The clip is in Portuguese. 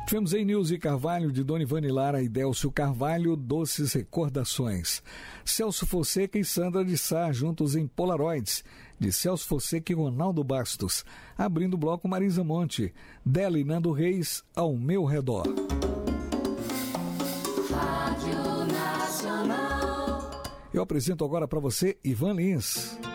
Tivemos em Nilce Carvalho, de Dona Ivane Lara e Délcio Carvalho, Doces Recordações. Celso Fonseca e Sandra de Sá, juntos em Polaroids, de Celso Fonseca e Ronaldo Bastos. Abrindo o bloco, Marisa Monte, dela e Nando Reis, Ao Meu Redor. Rádio Nacional. Eu apresento agora para você Ivan Lins.